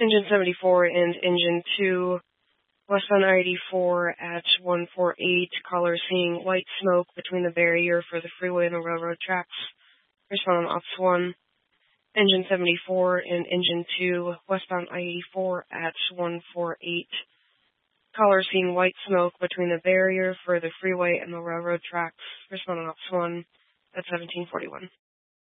Engine 74 and Engine 2, westbound I-84 at 148, caller seeing white smoke between the barrier for the freeway and the railroad tracks. Respond on Ops 1. Engine 74 and Engine 2, westbound I-84 at 148. Caller seeing white smoke between the barrier for the freeway and the railroad tracks. Respond on Ops 1. That's 1741.